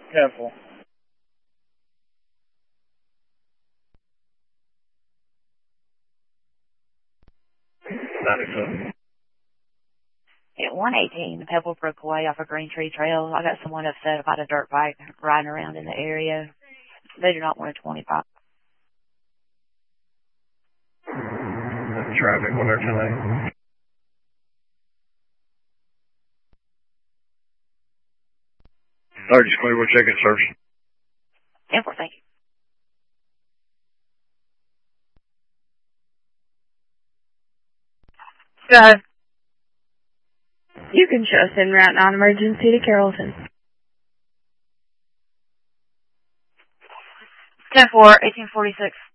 Careful. At 118, the pebble broke away off a Green Tree Trail. I got someone upset about a dirt bike riding around in the area. They do not want a 25. Traffic 110. Just clear. We'll check it, sir. 10-4, thank you. Go. You can show us en route non-emergency to Carrollton. 10-4, 1846.